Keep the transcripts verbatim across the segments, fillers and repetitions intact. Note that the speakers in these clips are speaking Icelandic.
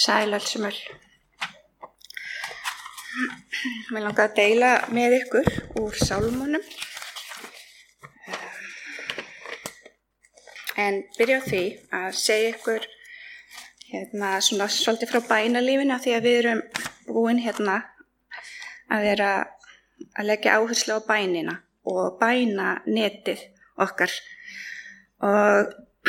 Sæl öll sem öll. Mér langar að deila með ykkur úr sálmunum. En byrja á því að segja ykkur hérna svona svolítið frá bænalífinu, því að við erum búin hérna að vera að leggja áherslu á bænina og bænanetið okkar. Og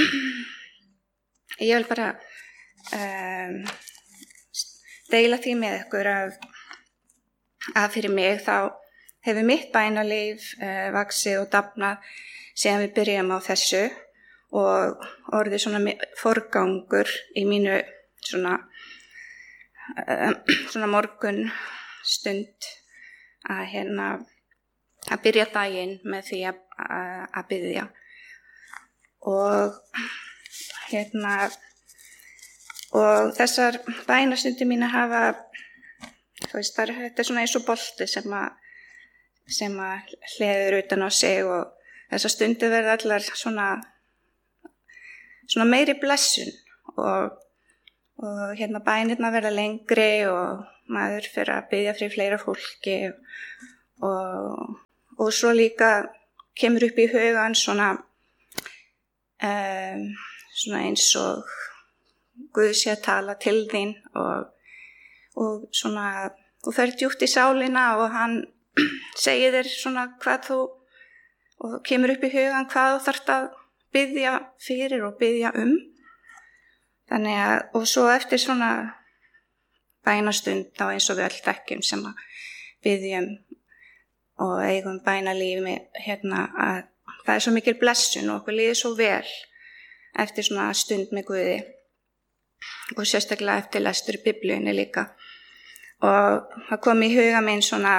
ég vil bara um, deila því með ykkur að, að fyrir mig þá hefur mitt bænalíf uh, vaxið og dafnað síðan við byrjum á þessu og orðið svona forgangur í mínu svona, uh, svona morgun stund að hérna að byrja daginn með því að, að, að biðja. Og hérna og þessar bænastundir mínar hafa, þú veist, það er, þetta er svona eins og bolti sem að sem að hleður utan á sig og þessar stundir verða allar svona svona meiri blessun og, og hérna bænirnar verða lengri og maður fyrir að biðja fyrir fleira fólki og, og svo líka kemur upp í hugan svona um, svona eins og Guð sé að tala til þín og, og svona þú fer djúpt í sálina og hann segir þér svona hvað þú og kemur upp í hugan hvað þú þarft að biðja fyrir og biðja um. Þannig að og svo eftir svona bænastund þá eins og við öll þekkjum sem að biðjum og eigum bænalífi hérna að það er svo mikil blessun og okkur líður svo vel eftir svona stund með Guði. Og sérstaklega eftir lestur í Biblíunni líka. Og það kom í huga minn svona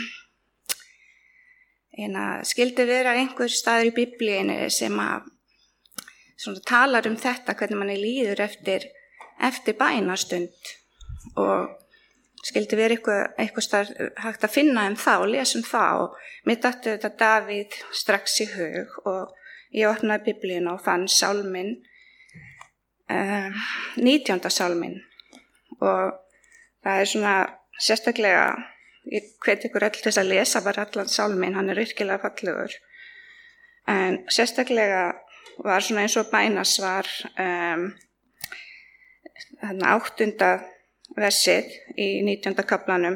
eina skildi vera einhver staður í Biblíunni sem að svona talar um þetta, hvernig manni líður eftir, eftir bænastund. Og skildi vera eitthvað, eitthvað staður hægt að finna um það og lesa um það og mér datt þetta Davíð strax í hug og ég opnaði Biblíuna og fann sálminn Uh, nítjánda sálminn og það er svona sérstaklega, ég hvet ykkur öll þess að lesa bara allan sálminn, hann er virkilega fallegur en sérstaklega var svona eins og bænasvar um, þarna áttunda versið í nítjánda kaflanum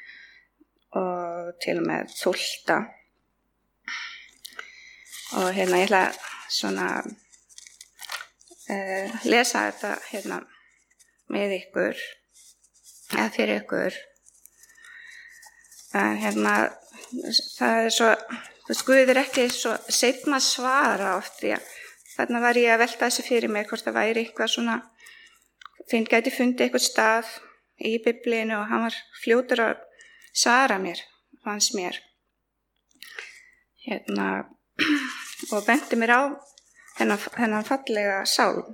og til og með tólfta og hérna ég ætla svona Uh, lesa þetta hérna með ykkur eða fyrir ykkur uh, hérna það er svo Guð er ekki svo seinna að svara oft því að þarna var ég að velta þessu fyrir mig hvort það væri eitthvað svona finn gæti fundið eitthvað stað í Biblíunni og hann var fljótur að svara mér fannst mér hérna og benti mér á Þennan, þennan fallega sálm.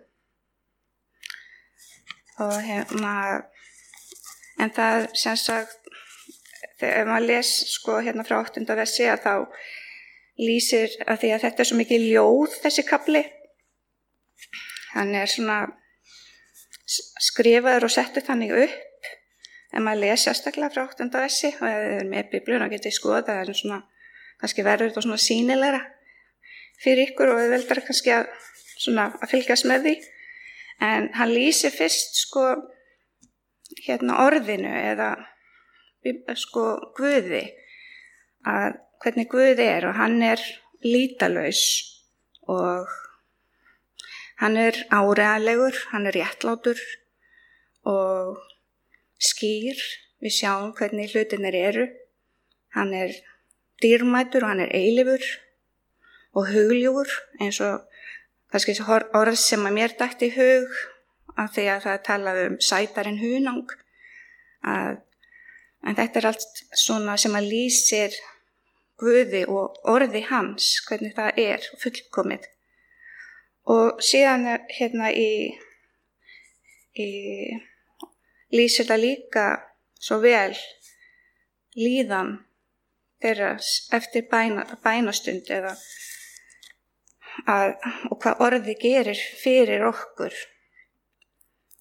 Og hérna, en það sem sagt, þegar maður les sko hérna frá áttunda versi að þá lýsir að því að þetta er svo mikið ljóð þessi kafli. Hann er svona skrifaður og settur þannig upp en maður les sérstaklega frá áttunda versi og ef þið er með Biblíuna getið skoða það er svona, kannski verður þetta svona sýnilegra. Fyrir ykkur og við veldar kannski að, svona, að fylgjast með því en hann lýsir fyrst sko hérna orðinu eða sko Guði að hvernig Guð er og hann er lýtalaus og hann er áreiðanlegur, hann er réttlátur og skýr, við sjáum hvernig hlutirnir eru, hann er dýrmætur og hann er eilífur og hugljúfur eins og kannski orð sem að mér dætti í hug af því að það talaði um sætarinn hunang að, en þetta er allt svona sem að lýsir Guði og orði hans hvernig það er fullkomið og síðan hérna í, í lýsir það líka svo vel líðan þeirra eftir bæna, bænastund eða að, og hvað orði gerir fyrir okkur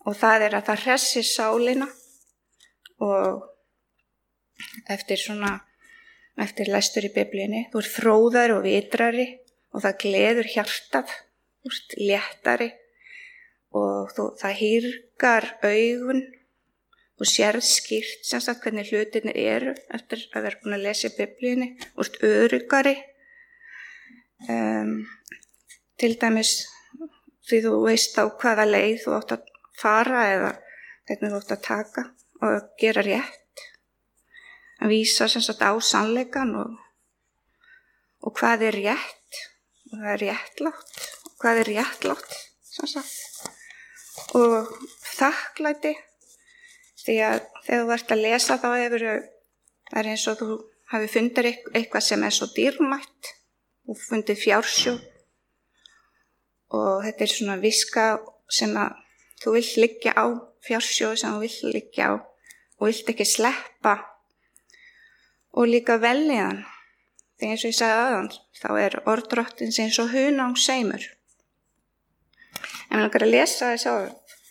og það er að það hressir sálina og eftir svona, eftir lestur í Biblíunni, þú ert fróðari og vitrari og það gleður hjartað, þú ert léttari og þú, það hýrgar augun og sérð skýrt sem sagt hvernig hlutirnir eru eftir að vera búin að lesa í Biblíunni, þú ert öruggari, um, til dæmis því þú veist á hvaða leið þú átt að fara eða hvernig þú átt að taka og gera rétt, að vísa sem sagt á sannleikann og, og hvað er rétt og það er réttlátt og hvað er réttlátt sem sagt og þakklæti því að þegar þú ert að lesa þá hefur það er eins og þú hafi fundið eitthvað sem er svo dýrmætt og fundið fjársjóð og þetta er svona viska sem að þú vilt liggja á, fjársjóð sem þú vilt liggja á og vilt ekki sleppa og líka velliðan. Þegar eins og ég sagði aðan, þá er orð Drottins eins og hunangseimur. En mér langar að lesa þess á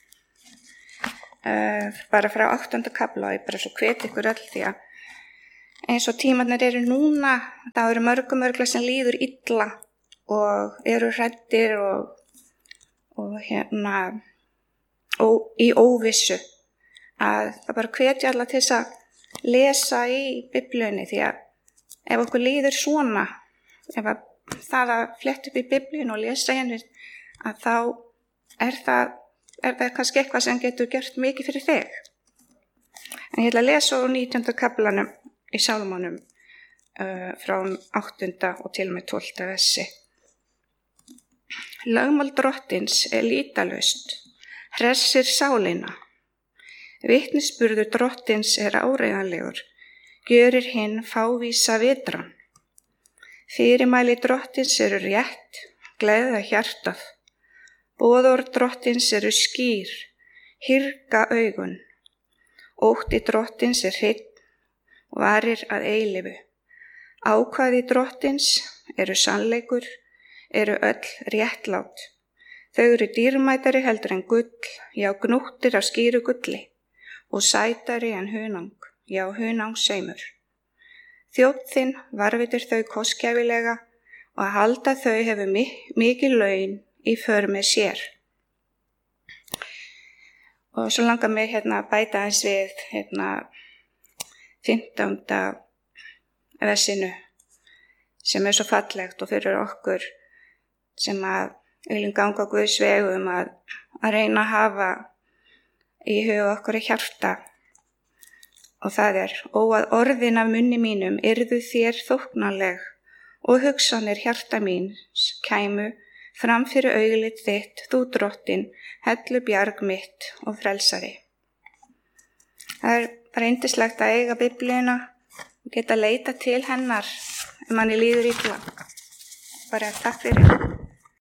uh, bara frá áttunda kafla og ég bara svo hvet ykkur öll því að eins og tímarnir eru núna, þá eru mörgum mörgla sem líður illa og eru hræddir og, og hérna og í óvissu að það bara hvetja alla til þess að lesa í Biblíunni því að ef okkur líður svona, ef að það að fletta upp í Biblíunni og lesa henni að þá er það, er það kannski eitthvað sem getur gert mikið fyrir þig. En ég ætla að lesa úr nítjánda kaflanum í Sálmunum uh, frá áttunda og til og með tólfta versi. Lögmál Drottins er lýtalaust, hressir sálina. Vitnisburður Drottins er áreiðanlegur, gjörir hinn fávísa vitran. Fyrirmæli Drottins eru rétt, gleðja hjartað. Boðorð Drottins eru skýr, hýrga augun. Ótti Drottins er hreinn og varir að eilífu. Ákvæði Drottins eru sannleikur, eru öll réttlát. Þau eru dýrmætari heldur en gull, já gnúttir af skýru gulli og sætari en hunang, já hunangseimur. Þjónn þinn varvitir þau kostgæfilega og að halda þau hefur mikið laun í för með sér. Og svo langar mig hérna að bæta eins við hérna fimmtánda versinu sem er svo fallegt og fyrir okkur sem að viljum ganga Guðs vegum að, að reyna að hafa í huga okkur í hjarta og það er ó að orðin af munni mínum yrðu þér þóknanleg og hugsanir hjarta míns kæmu fram fyrir auglið þitt, þú Drottin, hellu bjarg mitt og frelsari. Það er bara yndislegt að eiga Biblíuna og geta leita til hennar ef manni líður illa. Bara takk fyrir.